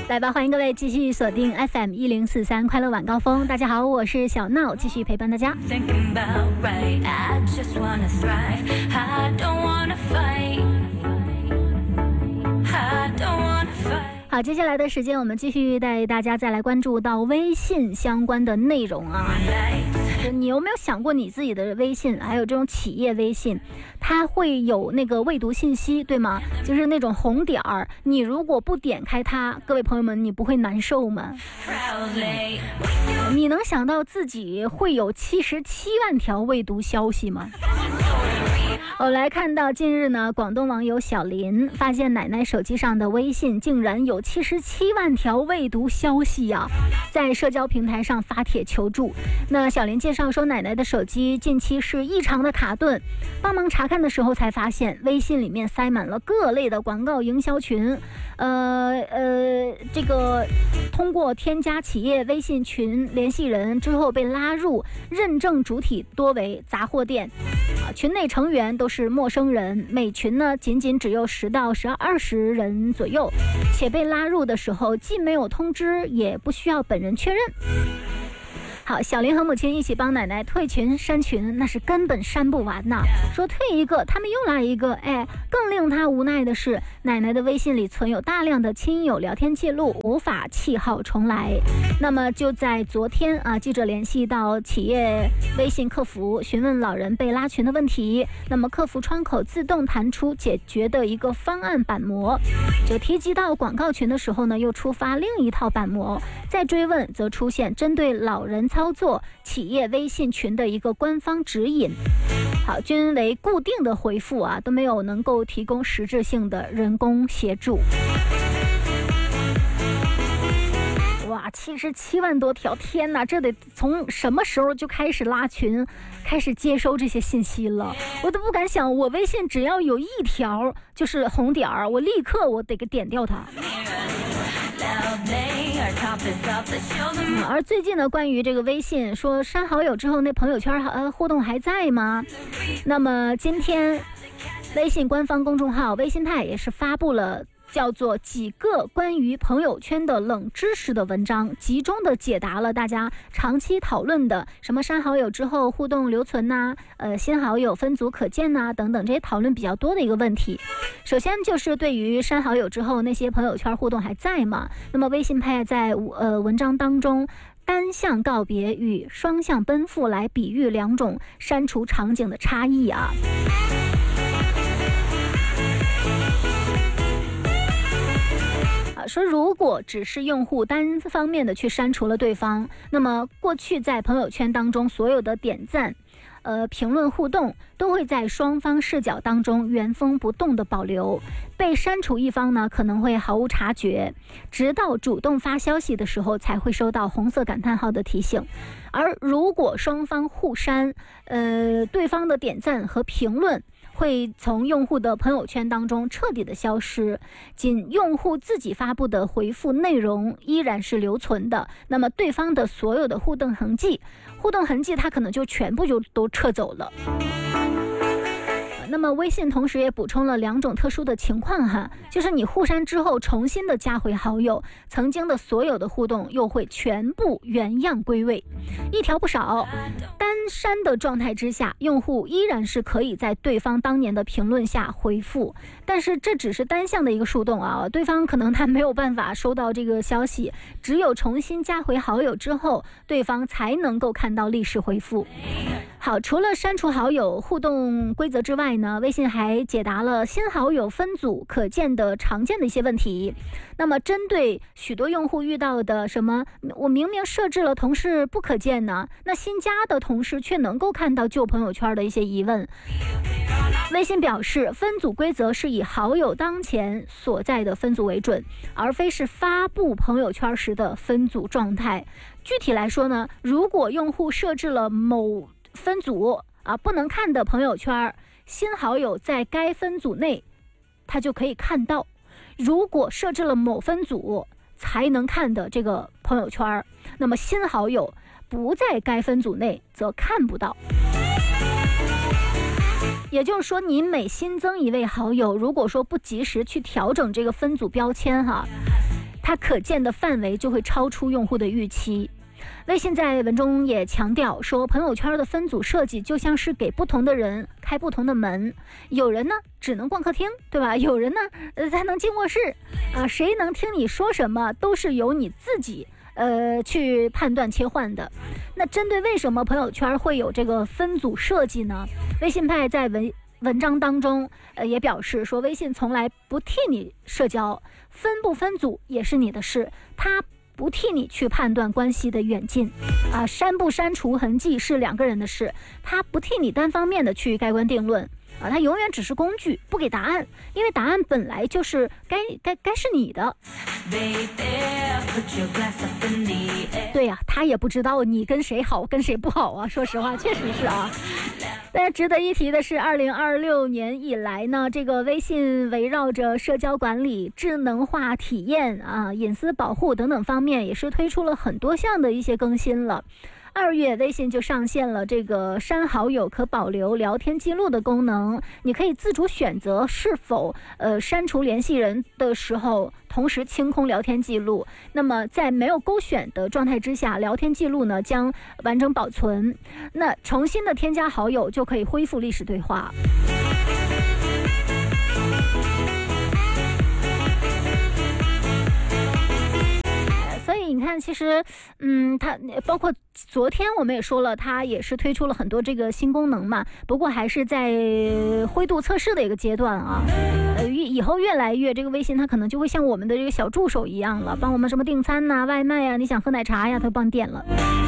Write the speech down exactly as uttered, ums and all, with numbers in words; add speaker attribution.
Speaker 1: 来吧，欢迎各位继续锁定 F M 一零四三快乐晚高峰。大家好，我是小闹，继续陪伴大家。好，接下来的时间我们继续带大家再来关注到微信相关的内容啊。你有没有想过你自己的微信还有这种企业微信，它会有那个未读信息，对吗？就是那种红点儿，你如果不点开它，各位朋友们，你不会难受吗？你能想到自己会有七十七万条未读消息吗？我来看到近日呢，广东网友小林发现奶奶手机上的微信竟然有七十七万条未读消息呀、啊，在社交平台上发帖求助。那小林介绍说，奶奶的手机近期是异常的卡顿，帮忙查看的时候才发现，微信里面塞满了各类的广告营销群，呃呃，这个通过添加企业微信群联系人之后被拉入，认证主体多为杂货店。群内成员都是陌生人，每群呢仅仅只有十到十二十人左右，且被拉入的时候既没有通知，也不需要本人确认。好，小林和母亲一起帮奶奶退群删群，那是根本删不完呐。说退一个，他们又来一个。哎，更令他无奈的是，奶奶的微信里存有大量的亲友聊天记录，无法弃号重来。那么就在昨天啊，记者联系到企业微信客服，询问老人被拉群的问题。那么客服窗口自动弹出解决的一个方案板模，就提及到广告群的时候呢，又触发另一套板模。再追问，则出现针对老人操作企业微信群的一个官方指引，好，均为固定的回复啊，都没有能够提供实质性的人工协助。哇，七十七万多条，天哪，这得从什么时候就开始拉群，开始接收这些信息了？我都不敢想，我微信只要有一条就是红点儿，我立刻我得给点掉它。嗯，而最近呢，关于这个微信说删好友之后，那朋友圈呃互动还在吗？那么今天微信官方公众号微信派也是发布了叫做几个关于朋友圈的冷知识的文章，集中的解答了大家长期讨论的什么删好友之后互动留存呐、啊、呃新好友分组可见呐、啊、等等这些讨论比较多的一个问题。首先就是对于删好友之后那些朋友圈互动还在吗？那么微信派在呃文章当中单向告别与双向奔赴来比喻两种删除场景的差异啊。说如果只是用户单方面的去删除了对方，那么过去在朋友圈当中所有的点赞呃，评论互动都会在双方视角当中原封不动的保留，被删除一方呢可能会毫无察觉，直到主动发消息的时候才会收到红色感叹号的提醒。而如果双方互删，呃，对方的点赞和评论会从用户的朋友圈当中彻底的消失，仅用户自己发布的回复内容依然是留存的，那么对方的所有的互动痕迹互动痕迹它可能就全部就都撤走了。那么微信同时也补充了两种特殊的情况哈，就是你互删之后重新的加回好友，曾经的所有的互动又会全部原样归位。一条不少，单删的状态之下，用户依然是可以在对方当年的评论下回复，但是这只是单向的一个树洞啊，对方可能他没有办法收到这个消息，只有重新加回好友之后，对方才能够看到历史回复。好，除了删除好友互动规则之外呢，微信还解答了新好友分组可见的常见的一些问题。那么针对许多用户遇到的什么我明明设置了同事不可见呢，那新加的同事却能够看到旧朋友圈的一些疑问，微信表示分组规则是以好友当前所在的分组为准，而非是发布朋友圈时的分组状态。具体来说呢，如果用户设置了某分组啊不能看的朋友圈，新好友在该分组内他就可以看到，如果设置了某分组才能看的这个朋友圈，那么新好友不在该分组内则看不到。也就是说，你每新增一位好友，如果说不及时去调整这个分组标签哈， 它可见的范围就会超出用户的预期。微信在文中也强调说，朋友圈的分组设计就像是给不同的人开不同的门，有人呢只能逛客厅，对吧？有人呢呃才能进卧室啊，谁能听你说什么都是由你自己呃去判断切换的。那针对为什么朋友圈会有这个分组设计呢？微信派在文文章当中呃也表示说，微信从来不替你社交，分不分组也是你的事，它不替你去判断关系的远近啊，删不删除痕迹是两个人的事，他不替你单方面的去盖棺定论啊，它永远只是工具，不给答案，因为答案本来就是该该该是你的。对呀、啊，他也不知道你跟谁好跟谁不好啊，说实话确实是啊。但是值得一提的是，二零二六年以来呢，这个微信围绕着社交管理、智能化体验啊、隐私保护等等方面，也是推出了很多项的一些更新了。二月，微信就上线了这个删好友可保留聊天记录的功能，你可以自主选择是否呃删除联系人的时候，同时清空聊天记录。那么在没有勾选的状态之下，聊天记录呢将完整保存。那重新的添加好友就可以恢复历史对话。所以你看，其实，嗯，它包括昨天我们也说了，它也是推出了很多这个新功能嘛。不过还是在灰度测试的一个阶段啊。呃，以后越来越这个微信它可能就会像我们的这个小助手一样了，帮我们什么订餐呐、外卖呀，你想喝奶茶呀，它帮你点了。